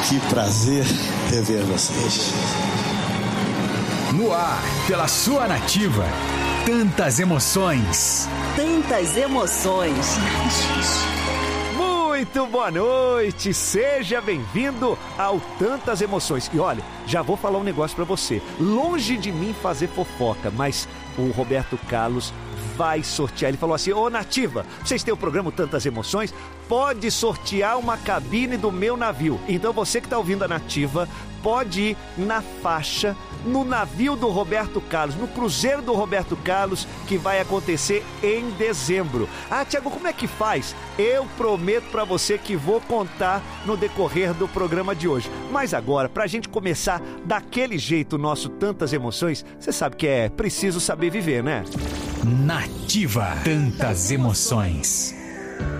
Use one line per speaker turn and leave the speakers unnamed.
Que prazer rever vocês.
No ar, pela sua Nativa. Tantas emoções.
Tantas emoções.
Muito boa noite, seja bem-vindo ao Tantas Emoções. E olha, já vou falar um negócio pra você. Longe de mim fazer fofoca, mas o Roberto Carlos vai sortear. Ele falou assim: ô Nativa, vocês têm o programa Tantas Emoções? Pode sortear uma cabine do meu navio. Então você que tá ouvindo a Nativa, pode ir na faixa, no navio do Roberto Carlos, no cruzeiro do Roberto Carlos, que vai acontecer em dezembro. Ah, Tiago, como é que faz? Eu prometo pra você que vou contar no decorrer do programa de hoje. Mas agora, pra gente começar daquele jeito nosso Tantas Emoções, você sabe que é preciso saber viver, né?
Nativa. Tantas emoções.